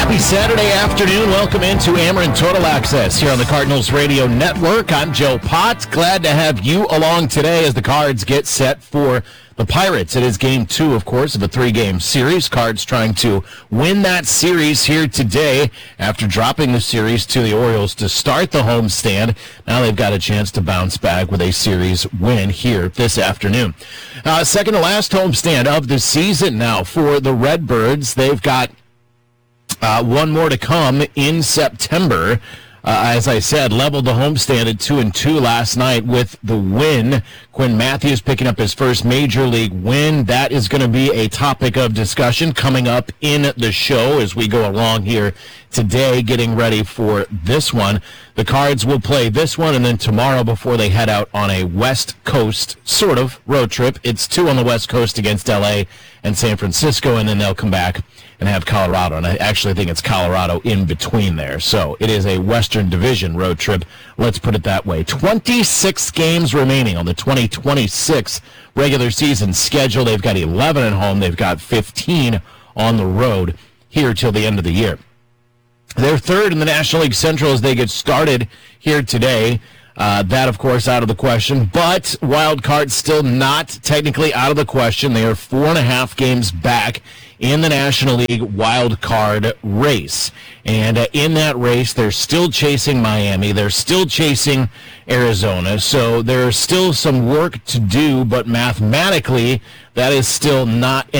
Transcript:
Happy Saturday afternoon. Welcome into Ameren Total Access here on the Cardinals Radio Network. I'm Joe Potts. Glad to have you along today as the Cards get set for the Pirates. It is game 2, of course, of a 3-game series. Cards trying to win that series here today after dropping the series to the Orioles to start the homestand. Now they've got a chance to bounce back with a series win here this afternoon. Second to last homestand of the season now for the Redbirds. They've got one more to come in September. As I said, leveled the homestand at 2-2 last night with the win. Quinn Matthews picking up his first major league win. That is going to be a topic of discussion coming up in the show as we go along here today, getting ready for this one. The Cards will play this one, and then tomorrow before they head out on a West Coast sort of road trip. It's 2 on the West Coast against L.A. and San Francisco, and then they'll come back and have Colorado. And I actually think it's Colorado in between there. So it is a Western Division road trip. Let's put it that way. 26 games remaining on the 2026 regular season schedule. They've got 11 at home. They've got 15 on the road here till the end of the year. They're third in the National League Central as they get started here today. That, of course, out of the question. But wild card still not technically out of the question. They are 4.5 games back in the National League wild card race. And in that race, they're still chasing Miami. They're still chasing Arizona. So there's still some work to do, but mathematically, that is still not